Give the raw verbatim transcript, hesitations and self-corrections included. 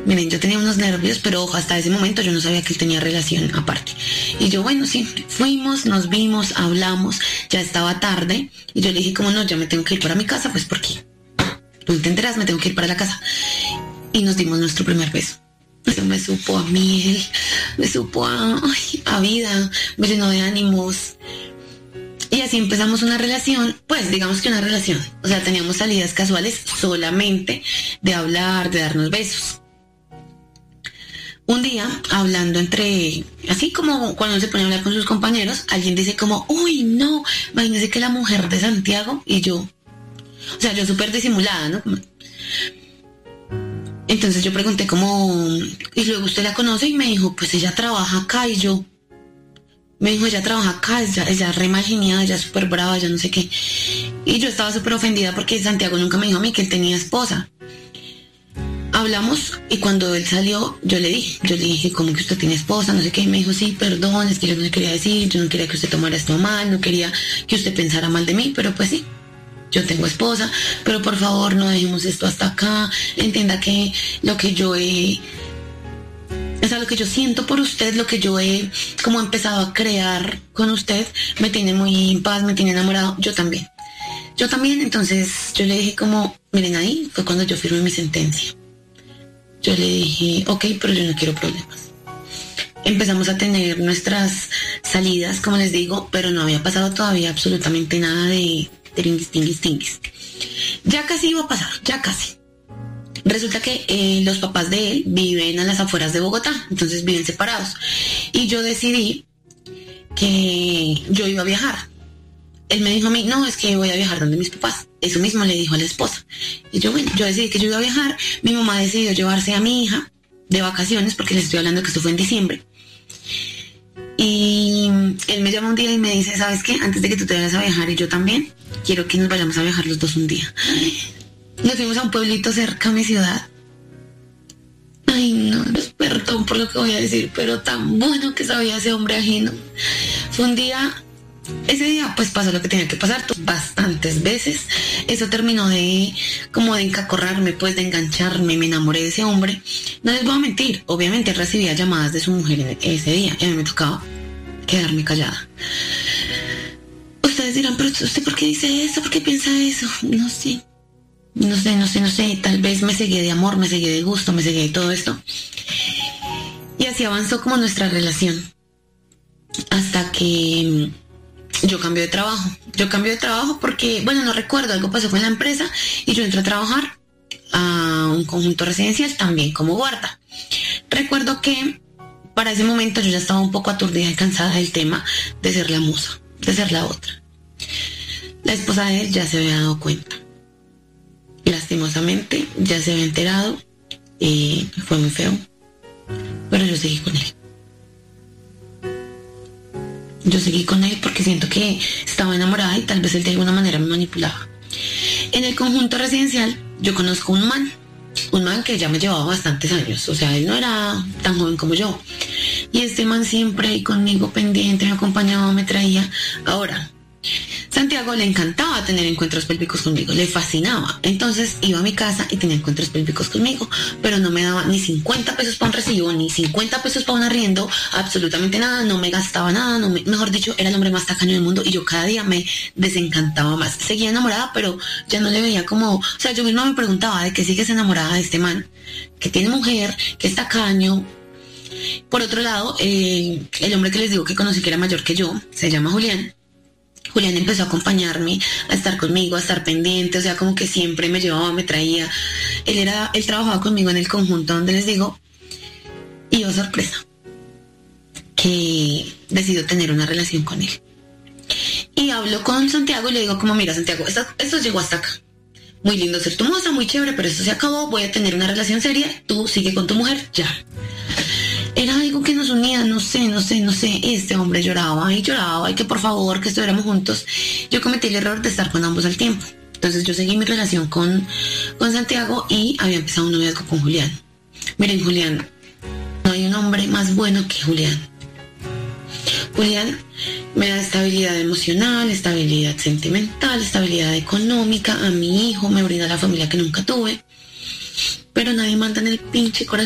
Miren, yo tenía unos nervios, pero ojo, hasta ese momento yo no sabía que él tenía relación aparte. Y yo, bueno, sí, fuimos, nos vimos, hablamos, ya estaba tarde. Y yo le dije, como no, ya me tengo que ir para mi casa, pues porque tú te enteras, me tengo que ir para la casa. Y nos dimos nuestro primer beso. Eso me supo a miel, me supo a, ay, a vida, me llenó de ánimos. Y así empezamos una relación, pues digamos que una relación. O sea, teníamos salidas casuales solamente de hablar, de darnos besos. Un día, hablando entre, así como cuando se pone a hablar con sus compañeros, alguien dice como, uy, no, imagínese que la mujer de Santiago, y yo, o sea, yo súper disimulada, ¿no? Entonces yo pregunté como, y luego usted la conoce, y me dijo, pues ella trabaja acá, y yo, me dijo, ella trabaja acá, ella, ella es re mal geniada, ella es súper brava, yo no sé qué. Y yo estaba súper ofendida porque Santiago nunca me dijo a mí que él tenía esposa. Hablamos y cuando él salió, yo le dije, yo le dije, ¿cómo que usted tiene esposa? No sé qué, y me dijo, sí, perdón, es que yo no le quería decir, yo no quería que usted tomara esto mal, no quería que usted pensara mal de mí, pero pues sí, yo tengo esposa, pero por favor no dejemos esto hasta acá, entienda que lo que yo he, o sea, lo que yo siento por usted, lo que yo he como empezado a crear con usted, me tiene muy en paz, me tiene enamorado, yo también, yo también, entonces yo le dije como, miren, ahí fue cuando yo firmé mi sentencia. Yo le dije, ok, pero yo no quiero problemas. Empezamos a tener nuestras salidas, como les digo, pero no había pasado todavía absolutamente nada de tinguis, tinguis, tinguis. Ya casi iba a pasar, ya casi. Resulta que eh, los papás de él viven a las afueras de Bogotá, entonces viven separados. Y yo decidí que yo iba a viajar. Él me dijo a mí, no, es que voy a viajar donde mis papás. Eso mismo le dijo a la esposa. Y yo, bueno, yo decidí que yo iba a viajar. Mi mamá decidió llevarse a mi hija de vacaciones, porque les estoy hablando que esto fue en diciembre. Y él me llama un día y me dice, ¿sabes qué? Antes de que tú te vayas a viajar y yo también, quiero que nos vayamos a viajar los dos un día. Nos fuimos a un pueblito cerca a mi ciudad. Ay, no, perdón por lo que voy a decir, pero tan bueno que sabía ese hombre ajeno. Fue un día... Ese día pues pasó lo que tenía que pasar bastantes veces. Eso terminó de como de encacorrarme, pues de engancharme, me enamoré de ese hombre. No les voy a mentir, obviamente recibía llamadas de su mujer ese día y a mí me tocaba quedarme callada. Ustedes dirán, pero ¿usted por qué dice eso? ¿Por qué piensa eso? No sé, no sé, no sé, no sé. Tal vez me cegué de amor, me cegué de gusto, me cegué de todo esto. Y así avanzó como nuestra relación. Hasta que... yo cambio de trabajo, yo cambio de trabajo porque, bueno, no recuerdo, algo pasó con la empresa y yo entré a trabajar a un conjunto residencial también como guarda. Recuerdo que para ese momento yo ya estaba un poco aturdida y cansada del tema de ser la musa, de ser la otra. La esposa de él ya se había dado cuenta. Lastimosamente ya se había enterado y fue muy feo, pero yo seguí con él. Yo seguí con él porque siento que estaba enamorada y tal vez él de alguna manera me manipulaba. En el conjunto residencial yo conozco un man, un man que ya me llevaba bastantes años, o sea, él no era tan joven como yo. Y este man siempre ahí conmigo pendiente, me acompañaba, me traía. Ahora, Santiago le encantaba tener encuentros pélvicos conmigo, le fascinaba. Entonces iba a mi casa y tenía encuentros pélvicos conmigo, pero no me daba ni cincuenta pesos para un recibo, ni cincuenta pesos para un arriendo, absolutamente nada, no me gastaba nada, no me, mejor dicho, era el hombre más tacaño del mundo y yo cada día me desencantaba más. Seguía enamorada, pero ya no le veía como, o sea, yo misma me preguntaba de qué sigues enamorada de este man, que tiene mujer, que es tacaño. Por otro lado, eh, el hombre que les digo que conocí que era mayor que yo, se llama Julián. Julián empezó a acompañarme, a estar conmigo, a estar pendiente, o sea, como que siempre me llevaba, me traía. Él era, él trabajaba conmigo en el conjunto donde les digo, y oh sorpresa, que decidió tener una relación con él. Y hablo con Santiago y le digo como, mira Santiago, esto, esto llegó hasta acá. Muy lindo ser tu moza, muy chévere, pero esto se acabó, voy a tener una relación seria, tú sigue con tu mujer, ya. Era algo que nos unía, no sé, no sé, no sé. Este hombre lloraba y lloraba y que por favor que estuviéramos juntos. Yo cometí el error de estar con ambos al tiempo. Entonces yo seguí mi relación con, con Santiago y había empezado un noviazgo con Julián. Miren, Julián, no hay un hombre más bueno que Julián. Julián me da estabilidad emocional, estabilidad sentimental, estabilidad económica a mi hijo, me brinda la familia que nunca tuve. Pero nadie manda en el pinche corazón.